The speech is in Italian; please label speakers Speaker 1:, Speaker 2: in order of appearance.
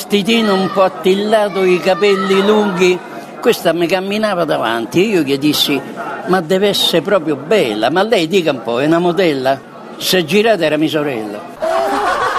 Speaker 1: vestitino un po' attillato, i capelli lunghi. Questa mi camminava davanti, io gli dissi: ma deve essere proprio bella, ma lei dica un po', è una modella? Si è girata, era mia sorella.